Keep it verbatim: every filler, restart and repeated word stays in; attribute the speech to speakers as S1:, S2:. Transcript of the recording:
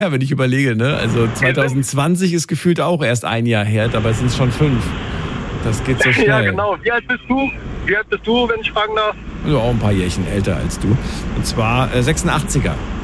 S1: Ja, wenn ich überlege, ne? Also zwanzig zwanzig ist gefühlt auch erst ein Jahr her, dabei sind es schon fünf. Das geht so schnell.
S2: Ja, genau. Wie alt bist du? Wie alt bist du, wenn ich fragen darf?
S1: Also auch ein paar Jährchen älter als du. Und zwar äh, sechsundachtziger.